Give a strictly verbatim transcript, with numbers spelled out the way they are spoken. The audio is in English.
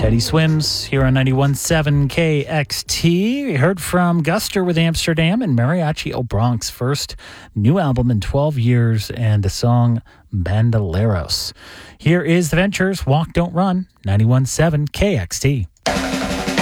Teddy Swims here on ninety-one point seven K X T. We heard from Guster with Amsterdam and Mariachi O Bronx, first new album in twelve years, and the song Bandoleros. Here is The Ventures, Walk Don't Run, ninety-one point seven K X T.